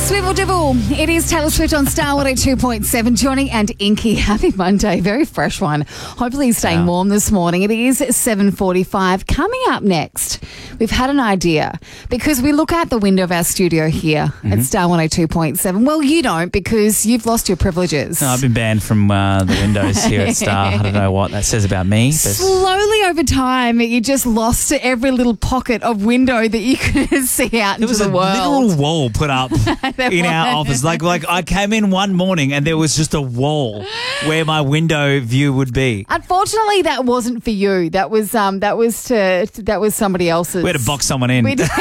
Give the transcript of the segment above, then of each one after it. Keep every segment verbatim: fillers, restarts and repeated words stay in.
Swivel Dibble. It is Taylor Swift on Star one oh two point seven. Johnny and Inky. Happy Monday. Very fresh one. Hopefully he's staying yeah. warm this morning. It is seven forty-five. Coming up next, we've had an idea because we look out the window of our studio here mm-hmm. at Star one oh two point seven. Well, you don't because you've lost your privileges. No, I've been banned from uh, the windows here at Star. I don't know what that says about me. But slowly over time, you just lost every little pocket of window that you could see out into the world. There was a literal wall put up in our office. Like, like I came in one morning and there was just a wall where my window view would be. Unfortunately, that wasn't for you. That was um, that was to that was somebody else's. We had to box someone in. We did.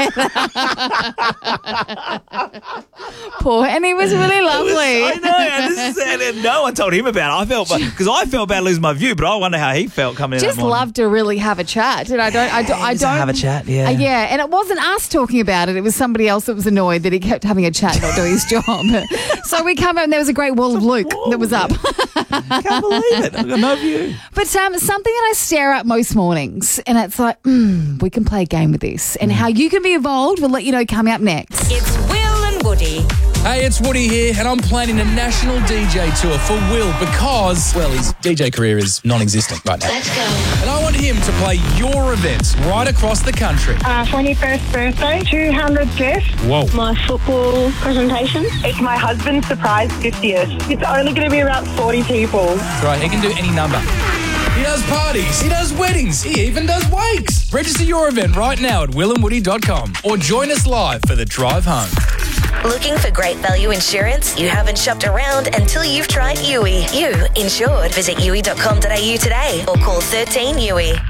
Poor, and he was really lovely. Was, I know. And this is, and no one told him about it. I felt because I felt bad losing my view, but I wonder how he felt coming in. Just that morning. Love to really have a chat, and I don't. I don't. I don't have a chat. Yeah. Uh, yeah, and it wasn't us talking about it. It was somebody else that was annoyed that he kept having a chat, not doing his job. So we come out and there was a great wall of Luke wall, that was up. I can't believe it. I've got no view. But um, something that I stare at most mornings, and it's like, mm, we can play a game with this. And mm. how you can be involved, we'll let you know coming up next. It's Will and Woody. Hey, it's Woody here, and I'm planning a national D J tour for Will because, well, his D J career is non-existent right now. Let's go. And I want him to play your events right across the country. Uh, twenty-first birthday, two hundred guests. Whoa. My football presentation. It's my husband's surprise fiftieth. It's only going to be about forty people. That's right, he can do any number. He does parties, he does weddings, he even does wakes. Register your event right now at will and woody dot com or join us live for the drive home. Looking for great value insurance? You haven't shopped around until you've tried U I. You insured. Visit U I dot com dot a u today or call thirteen U I.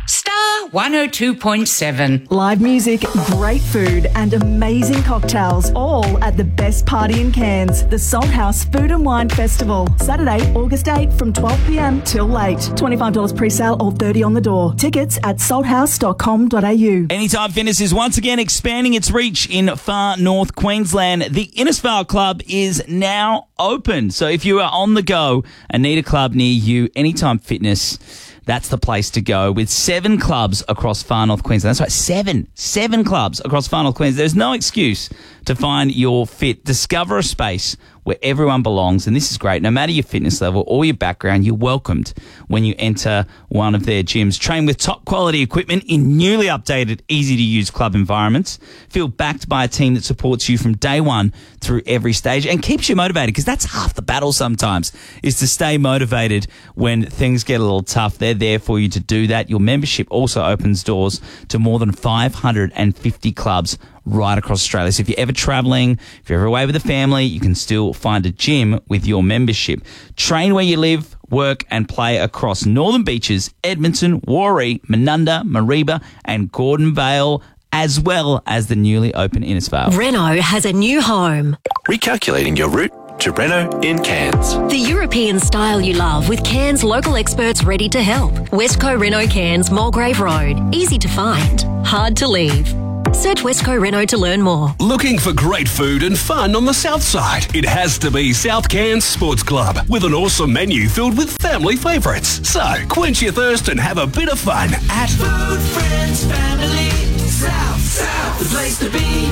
Star one oh two point seven. Live music, great food and amazing cocktails, all at the best party in Cairns, the Salt House Food and Wine Festival. Saturday, August eighth from twelve p.m. till late. twenty-five dollars pre-sale or thirty dollars on the door. Tickets at salt house dot com dot a u. Anytime Fitness is once again expanding its reach in far north Queensland. The Innisfail Club is now open. So if you are on the go and need a club near you, Anytime Fitness, that's the place to go, with seven clubs across far north Queensland. That's right, seven. Seven clubs across far north Queensland. There's no excuse to find your fit. Discover a space where everyone belongs, and this is great. No matter your fitness level or your background, you're welcomed when you enter one of their gyms. Train with top quality equipment in newly updated, easy-to-use club environments. Feel backed by a team that supports you from day one through every stage and keeps you motivated, because that's half the battle sometimes, is to stay motivated when things get a little tough. They're there for you to do that. Your membership also opens doors to more than five hundred fifty clubs right across Australia. So if you're ever travelling, if you're ever away with a family, you can still find a gym with your membership. Train where you live, work and play across Northern Beaches, Edmonton, Warree, Menunda, Mareeba and Gordon Vale, as well as the newly open Innisfail. Renault has a new home. Recalculating your route to Renault in Cairns. The European style you love, with Cairns local experts ready to help. Westco Renault Cairns, Mulgrave Road. Easy to find, hard to leave. Search Westco Renault to learn more. Looking for great food and fun on the south side? It has to be South Cairns Sports Club, with an awesome menu filled with family favourites. So quench your thirst and have a bit of fun at Food, Friends, Family, South, South, the place to be.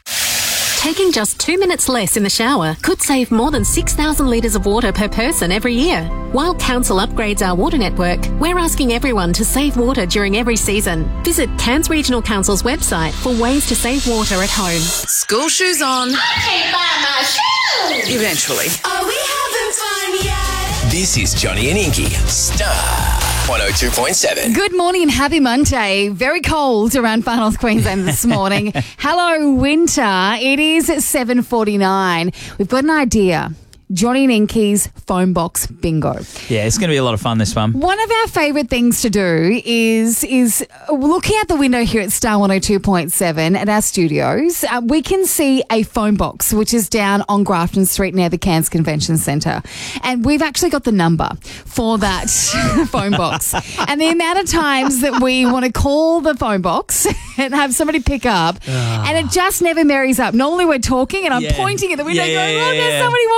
Taking just two minutes less in the shower could save more than six thousand litres of water per person every year. While Council upgrades our water network, we're asking everyone to save water during every season. Visit Cairns Regional Council's website for ways to save water at home. School shoes on. I can't buy my shoes. Eventually. Are we having fun yet? This is Johnny and Inky, Star one oh two point seven. Good morning and happy Monday. Very cold around far north Queensland this morning. Hello, winter. It is seven forty-nine. We've got an idea. Johnny and Inky's phone box bingo. Yeah, it's going to be a lot of fun, this one. One of our favourite things to do is is looking out the window here at Star one oh two point seven at our studios. Uh, we can see a phone box, which is down on Grafton Street near the Cairns Convention Centre. And we've actually got the number for that phone box. And the amount of times that we want to call the phone box and have somebody pick up, and it just never marries up. Normally we're talking and I'm Yeah. pointing at the window Yeah, going, yeah, look, yeah, there's yeah. somebody walking past.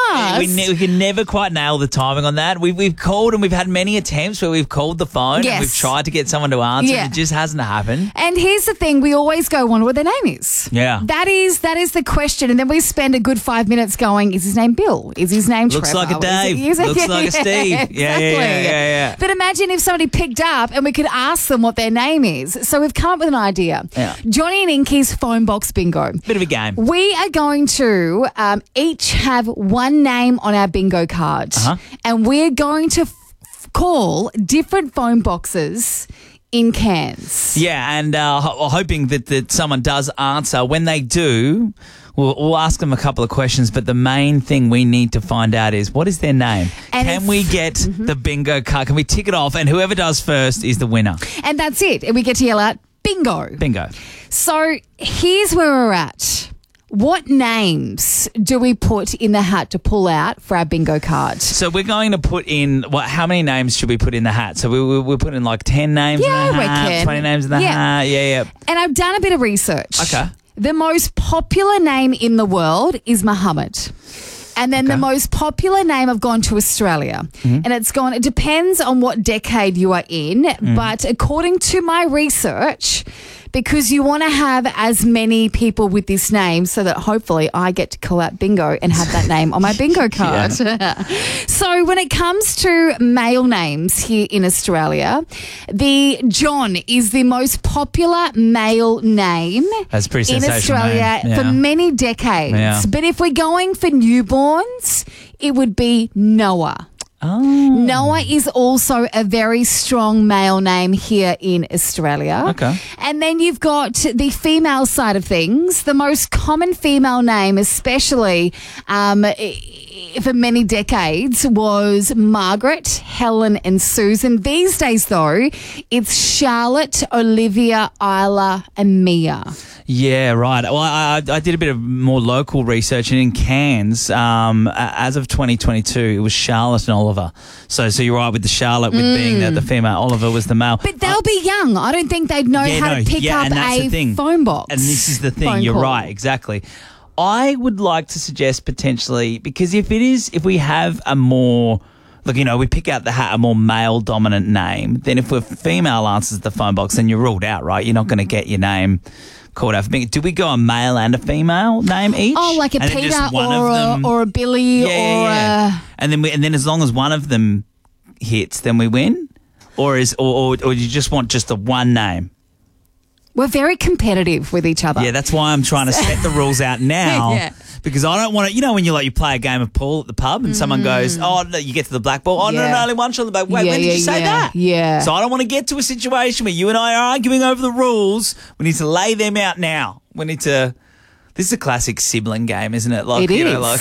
asked. We, ne- we can never quite nail the timing on that. We've, we've called and we've had many attempts where we've called the phone Yes. and we've tried to get someone to answer Yeah. and it just hasn't happened. And here's the thing, we always go, wonder what their name is. Yeah. That is that is the question. And then we spend a good five minutes going, is his name Bill? Is his name Looks Trevor? like a Dave. Is it- is it- Looks like a Steve. Exactly. Yeah, yeah, yeah, yeah, yeah. But imagine if somebody picked up and we could ask them what their name is. So we've come up with an idea. Yeah. Johnny and Inky's phone box bingo. Bit of a game. We are going to um, each have one name on our bingo card. Uh-huh. And we're going to f- call different phone boxes in Cairns. Yeah, and uh, ho- hoping that, that someone does answer. When they do, we'll, we'll ask them a couple of questions, but the main thing we need to find out is, what is their name? And Can if- we get the bingo card? Can we tick it off? And whoever does first is the winner. And that's it. And we get to yell out, bingo. Bingo. So here's where we're at. What names do we put in the hat to pull out for our bingo card? So we're going to put in, what? How many names should we put in the hat? So we, we, we're putting like ten names Yeah, in the I hat, reckon. twenty names in the Yeah. hat. Yeah, yeah. And I've done a bit of research. Okay. The most popular name in the world is Muhammad. And then the Okay. most popular name, I've gone to Australia. Mm-hmm. And it's gone, it depends on what decade you are in. Mm. But according to my research, because you want to have as many people with this name so that hopefully I get to call out bingo and have that name on my bingo card. So when it comes to male names here in Australia, the John is the most popular male name That's a pretty in sensational Australia name. for Yeah. many decades. Yeah. But if we're going for newborns, it would be Noah. Oh. Noah is also a very strong male name here in Australia. Okay. And then you've got the female side of things. The most common female name, especially um, i- for many decades, was Margaret, Helen, and Susan. These days, though, it's Charlotte, Olivia, Isla, and Mia. Yeah, right. Well, I, I I did a bit of more local research, and in Cairns, um, a- as of twenty twenty-two, it was Charlotte and Oliver. So, so you're right with the Charlotte, with being the, the female. Oliver was the male. But they'll be young. I don't think they'd know Yeah, how no, to pick yeah, up and that's the a thing. phone box. And this is the thing. phone You're call. right. Exactly. I would like to suggest potentially, because if it is, if we have a more, look, you know, we pick out the hat a more male dominant name, then if we're female answers the phone box, then you're ruled out, right? You're not going to get your name called out for being. Do we go a male and a female name each? Oh, like a And then Peter just one or of a, them- or a Billy Yeah, or yeah, yeah. a... And then we, and then as long as one of them hits, then we win. Or is or or, or you just want just the one name? We're very competitive with each other. Yeah, that's why I'm trying to set the rules out now. Yeah. Because I don't want to, you know, when you like you play a game of pool at the pub and someone goes, oh, no, you get to the black ball. Oh, no, no, Yeah. no, only one shot on the back. Wait, Yeah, when did yeah, you say yeah, that? yeah. So I don't want to get to a situation where you and I are arguing over the rules. We need to lay them out now. We need to. This is a classic sibling game, isn't it? Like, It you is. know, like.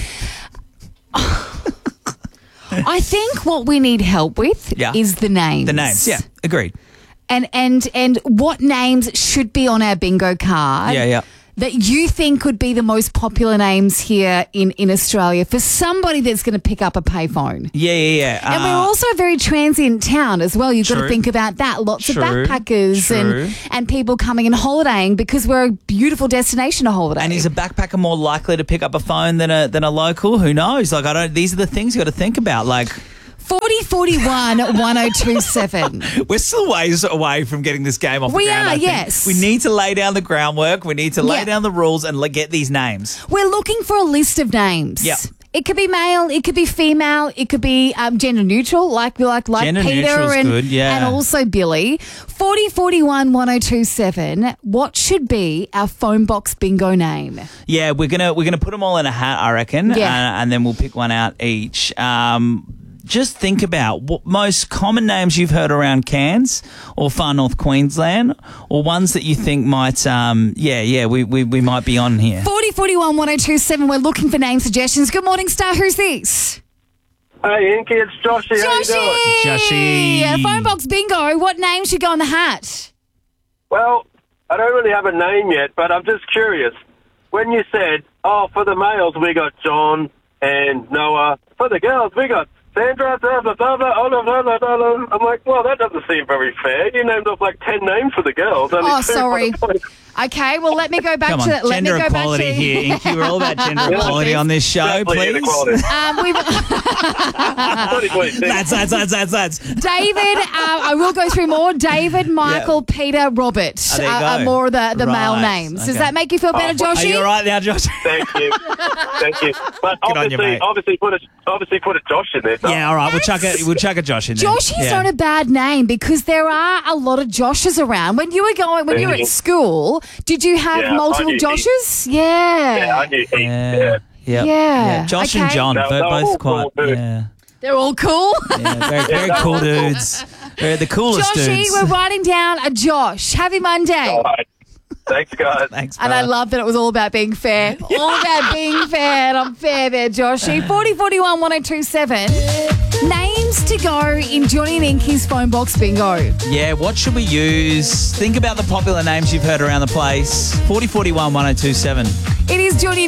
I think what we need help with Yeah. is the names. The names, yeah, agreed. And, and, and what names should be on our bingo card. Yeah, yeah. That you think could be the most popular names here in, in Australia for somebody that's going to pick up a payphone. Yeah, yeah, yeah. And Uh, we're also a very transient town as well. You've got to True. think about that. Lots True. of backpackers True. and and people coming and holidaying because we're a beautiful destination to holiday. And is a backpacker more likely to pick up a phone than a than a local? Who knows? Like, I don't. These are the things you got to think about. Like, forty forty-one one oh two seven. we're still ways away from getting this game off We the ground. are, I think. yes. We need to lay down the groundwork. We need to lay Yeah. down the rules and like, get these names. We're looking for a list of names. Yep. It could be male, it could be female, it could be um, gender neutral, like like like Gender Peter neutral's and good, yeah. and also Billy. forty forty-one one oh two seven. What should be our phone box bingo name? Yeah, we're gonna we're gonna put them all in a hat, I reckon. Yeah. uh, and then we'll pick one out each. Um, just think about what most common names you've heard around Cairns or far north Queensland, or ones that you think might, um, yeah, yeah, we, we, we might be on here. forty forty-one one oh two seven. We're looking for name suggestions. Good morning, Star. Who's this? Hey, Inky, it's Joshy. How you doing? Joshy. Yeah, phone box bingo. What name should go on the hat? Well, I don't really have a name yet, but I'm just curious. When you said, oh, for the males, we got John and Noah. For the girls, we got Sandra, blah, blah, blah, blah, blah, blah, blah, blah, blah. I'm like, well, that doesn't seem very fair. You named off like ten names for the girls. Only Oh, two for sorry. the boys. Okay, well, let me go back Come to on, that. Let me gender go back equality to here, Inky. We're all about gender equality on this show, Exactly, please. inequality. Um, we've twenty twenty-six. Lads, lads, lads, lads, lads. David, uh, I will go through more. David, Michael, Peter, Robert Oh, there you uh, are go. more of the, the male Right, names. okay. Does that make you feel better, Oh, Are Joshy? you all right now, Josh? Thank you. Thank you. But Good on obviously, you, mate. obviously put a obviously put a Josh in there. Tom. Yeah, all right. We'll chuck a we'll chuck a Josh in there. Josh is yeah. not a bad name because there are a lot of Joshes around. When you were going, when you were at Mhm. school, did you have Yeah, I multiple knew Joshes? Yeah. Yeah, I knew heaps. Yeah. Yeah. Yeah. Yeah. Josh Okay. and John, No, bo- they're all both quite. cool dudes. Yeah. They're all cool. yeah. Very, very cool dudes. They're the coolest Joshy, dudes. we're writing down a Josh. Happy Monday. All right. Thanks, guys. Thanks, And I brother. love that it was all about being fair. All about being fair. And I'm fair there, Joshy. forty forty-one one oh two seven. Names to go in Johnny and Inky's phone box bingo. Yeah, what should we use? Think about the popular names you've heard around the place. forty forty-one one oh two seven. It is Johnny and